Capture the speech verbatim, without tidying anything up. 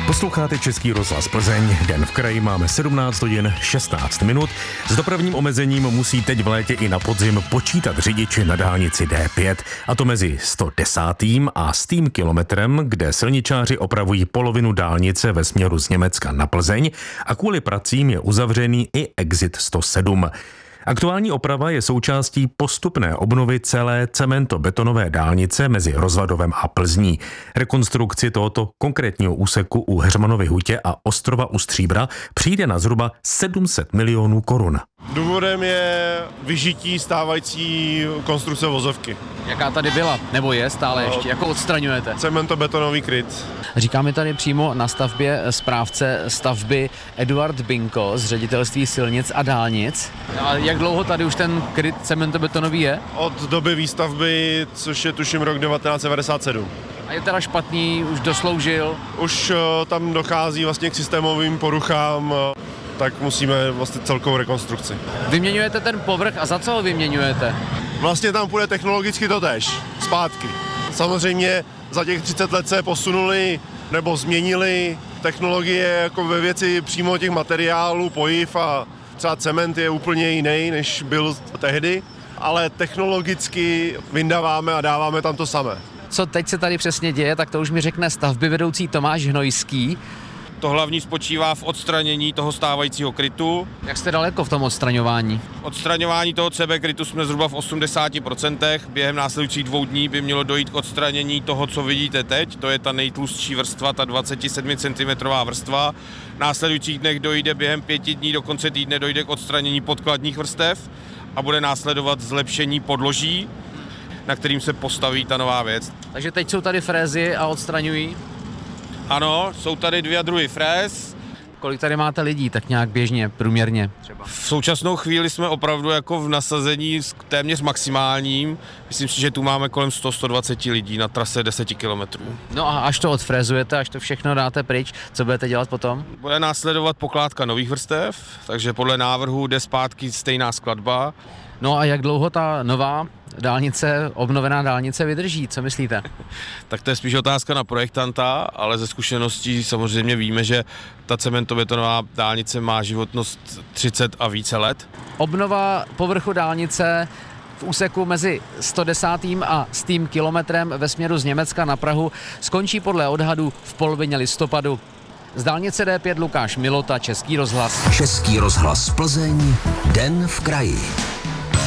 Posloucháte Český rozhlas Plzeň, den v kraji, máme sedmnáct hodin šestnáct minut. S dopravním omezením musí teď v létě i na podzim počítat řidiči na dálnici D pět, a to mezi sto desátým a stým kilometrem, kde silničáři opravují polovinu dálnice ve směru z Německa na Plzeň a kvůli pracím je uzavřený i exit sto sedm. Aktuální oprava je součástí postupné obnovy celé cementobetonové dálnice mezi Rozvadovem a Plzní. Rekonstrukci tohoto konkrétního úseku u Heřmanovy hutě a Ostrova u Stříbra přijde na zhruba sedm set milionů korun. Důvodem je vyžití stávající konstrukce vozovky. Jaká tady byla, nebo je stále ještě, jako odstraňujete? Cementobetonový kryt. Říká mi tady přímo na stavbě správce stavby Eduard Binko z ředitelství silnic a dálnic. A jak dlouho tady už ten kryt cementobetonový je? Od doby výstavby, což je tuším rok devatenáct set devadesát sedm. A je teda špatný, už dosloužil? Už uh, tam dochází vlastně k systémovým poruchám, uh, tak musíme vlastně celkovou rekonstrukci. Vyměňujete ten povrch a za co ho vyměňujete? Vlastně tam půjde technologicky totéž, zpátky. Samozřejmě za těch třicet let se posunuli nebo změnili technologie jako ve věci přímo těch materiálů, pojiv, a třeba cement je úplně jiný, než byl tehdy, ale technologicky vyndáváme a dáváme tam to samé. Co teď se tady přesně děje, tak to už mi řekne stavby vedoucí Tomáš Hnojský. To hlavní spočívá v odstranění toho stávajícího krytu. Jak jste daleko v tom odstraňování? Odstraňování toho C B krytu jsme zhruba v osmdesáti procentech. Během následujících dvou dní by mělo dojít k odstranění toho, co vidíte teď. To je ta nejtlustší vrstva, ta dvacet sedm centimetrů vrstva. V následujících dnech dojde během pěti dní, do konce týdne dojde k odstranění podkladních vrstev a bude následovat zlepšení podloží, na kterým se postaví ta nová věc. Takže teď jsou tady frézy a odstraňují? Ano, jsou tady dvě druhy fréz. Kolik tady máte lidí, tak nějak běžně, průměrně třeba? V současnou chvíli jsme opravdu jako v nasazení téměř maximálním. Myslím si, že tu máme kolem sto až sto dvacet lidí na trase deset kilometrů. No a až to odfrézujete, až to všechno dáte pryč, co budete dělat potom? Bude následovat pokládka nových vrstev, takže podle návrhu jde zpátky stejná skladba. No a jak dlouho ta nová dálnice, obnovená dálnice vydrží, co myslíte? Tak to je spíš otázka na projektanta, ale ze zkušeností samozřejmě víme, že ta cementobetonová dálnice má životnost třicet a více let. Obnova povrchu dálnice v úseku mezi sto desátým a stým kilometrem ve směru z Německa na Prahu skončí podle odhadu v polovině listopadu. Z dálnice D pět Lukáš Milota, Český rozhlas. Český rozhlas Plzeň, den v kraji.